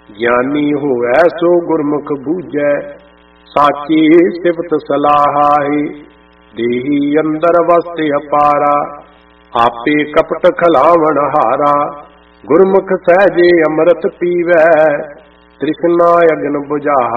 ਗਿਆਨੀ ਹੋਵੈ ਸੋ ਗੁਰਮੁਖ ਬੂਝੈ, ਸਾਚੀ ਸਿਫਤ ਸਲਾਹਾਹੀ। ਦੇਹੀ ਅੰਦਰ ਵਸਤ ਅਪਾਰਾ, ਆਪੇ ਕਪਟ ਖਲਾਵਣ ਹਾਰਾ। ਗੁਰਮੁਖ ਸਹਿਜੇ ਅੰਮ੍ਰਿਤ ਪੀਵੈ, ਤ੍ਰਿਸ਼ਨਾ ਅਗਨ ਬੁਝਾ।